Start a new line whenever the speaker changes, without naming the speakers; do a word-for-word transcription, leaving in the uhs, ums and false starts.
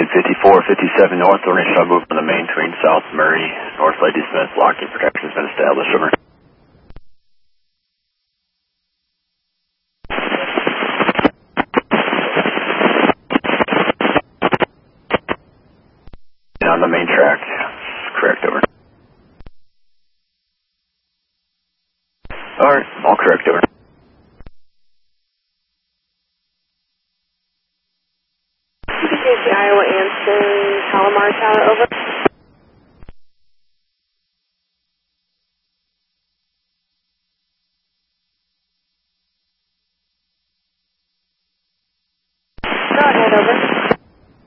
fifty-four fifty-seven north, Orange shall move on the main train South Murray, North Lady Smith, locking protection has been established, over. On the main track, correct, over. Alright, all correct, over.